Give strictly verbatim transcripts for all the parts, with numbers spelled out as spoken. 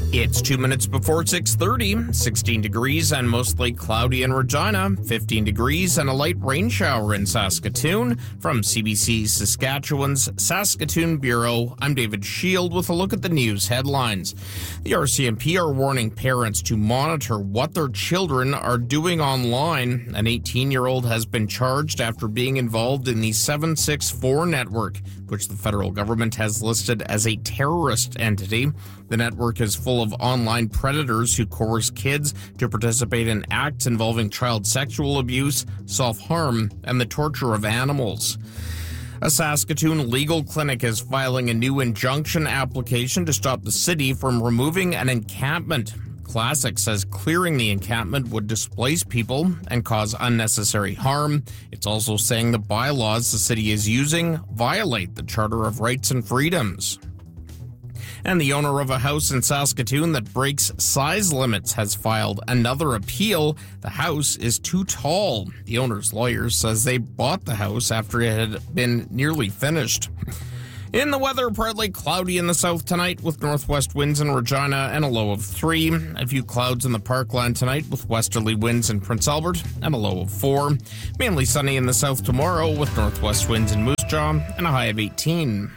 It's two minutes before six thirty, sixteen degrees and mostly cloudy in Regina, fifteen degrees and a light rain shower in Saskatoon. From C B C Saskatchewan's Saskatoon Bureau, I'm David Shield with a look at the news headlines. The R C M P are warning parents to monitor what their children are doing online. An eighteen-year-old has been charged after being involved in the seven six four network, which the federal government has listed as a terrorist entity. The network is full of online predators who coerce kids to participate in acts involving child sexual abuse, self-harm, and the torture of animals. A Saskatoon legal clinic is filing a new injunction application to stop the city from removing an encampment. Classic says clearing the encampment would displace people and cause unnecessary harm. It's also saying the bylaws the city is using violate the Charter of Rights and Freedoms. And the owner of a house in Saskatoon that breaks size limits has filed another appeal. The house is too tall. The owner's lawyer says they bought the house after it had been nearly finished. In the weather, partly cloudy in the south tonight with northwest winds in Regina and a low of three. A few clouds in the Parkland tonight with westerly winds in Prince Albert and a low of four. Mainly sunny in the south tomorrow with northwest winds in Moose Jaw and a high of eighteen.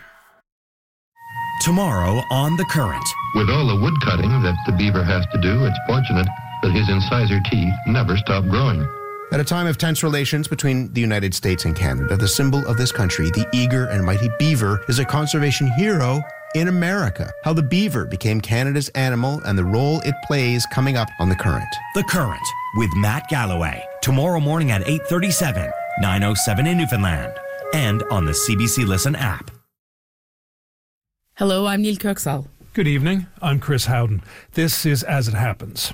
Tomorrow on The Current. With all the wood cutting that the beaver has to do, it's fortunate that his incisor teeth never stop growing. At a time of tense relations between the United States and Canada, the symbol of this country, the eager and mighty beaver, is a conservation hero in America. How the beaver became Canada's animal and the role it plays coming up on The Current. The Current with Matt Galloway. Tomorrow morning at eight thirty-seven, nine oh seven in Newfoundland, and on the C B C Listen app. Hello, I'm Neil Kirksall. Good evening. I'm Chris Howden. This is As It Happens.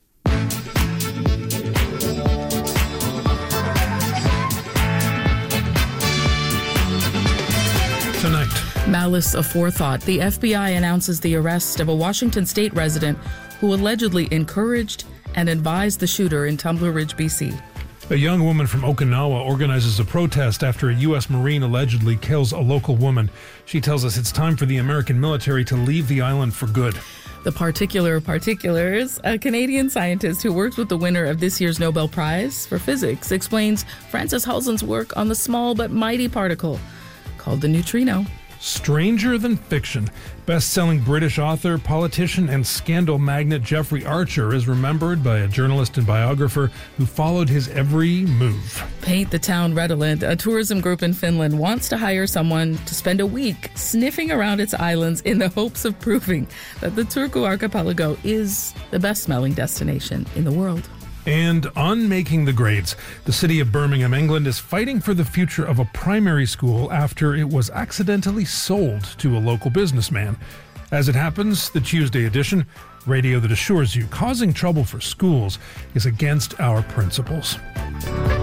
Tonight. Malice aforethought. The F B I announces the arrest of a Washington state resident who allegedly encouraged and advised the shooter in Tumbler Ridge, B C. A young woman from Okinawa organizes a protest after a U S Marine allegedly kills a local woman. She tells us it's time for the American military to leave the island for good. The particular particulars, a Canadian scientist who works with the winner of this year's Nobel Prize for Physics, explains Francis Halzen's work on the small but mighty particle called the neutrino. Stranger than fiction. Best-selling British author, politician, and scandal magnate Jeffrey Archer is remembered by a journalist and biographer who followed his every move. Paint the Town Redolent. A tourism group in Finland wants to hire someone to spend a week sniffing around its islands in the hopes of proving that the Turku Archipelago is the best-smelling destination in the world. And on Making the Grades, the city of Birmingham, England is fighting for the future of a primary school after it was accidentally sold to a local businessman. As it happens, the Tuesday edition, radio that assures you causing trouble for schools is against our principles.